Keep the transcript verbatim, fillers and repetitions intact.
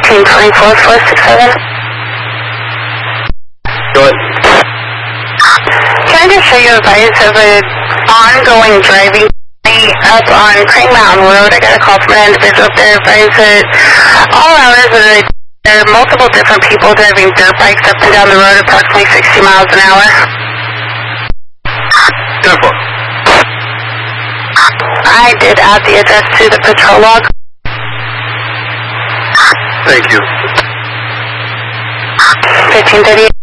fifteen twenty-four, four six seven. Go ahead. Can I just show you a advice of an ongoing driving up on Crane Mountain Road? I got a call from an individual up there advised that all hours of the day there are multiple different people driving dirt bikes up and down the road approximately sixty miles an hour. ten four. I did add the address to the patrol log. Thank you. fifteen thirty.